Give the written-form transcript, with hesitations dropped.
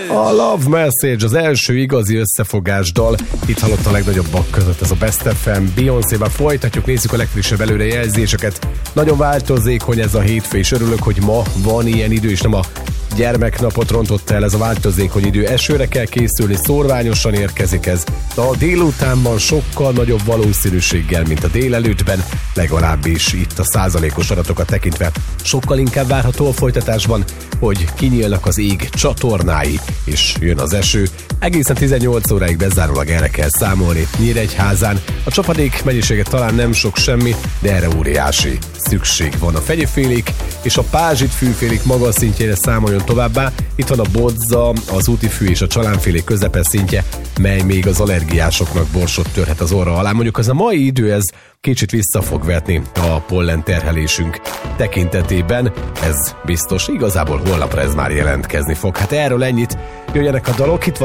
A Love Message az első igazi összefogás dal. Itt hallott a legnagyobbak között ez a Best FM. Beyoncé-vel folytatjuk, nézzük a legfrissebb előrejelzéseket. Nagyon változékony ez a hétfő, és örülök, hogy ma van ilyen idő, és nem a gyermeknapot rontott el ez a változékony idő. Esőre kell készülni, szórványosan érkezik ez. De a délutánban sokkal nagyobb valószínűséggel, mint a délelőttben, legalábbis itt a százalékos adatokat tekintve. Sokkal inkább várható a folytatásban, hogy kinyílnak az ég csatornái, és jön az eső. Egészen 18 óráig bezárólag erre kell számolni Nyíregyházán. A csapadék mennyisége talán nem sok semmi, de erre óriási szükség van. A fegyefélék és a pázsitfűfélék magas szintjére számoljon továbbá. Itt van a bodza, az útifű és a csalánfélék közepes szintje, mely még az allergiásoknak borsot törhet az orra alá. Mondjuk az a mai idő, ez kicsit vissza fog vetni a pollen terhelésünk tekintetében. Ez biztos, igazából holnapra ez már jelentkezni fog. Hát erről ennyit, jöjjenek a dalok, itt van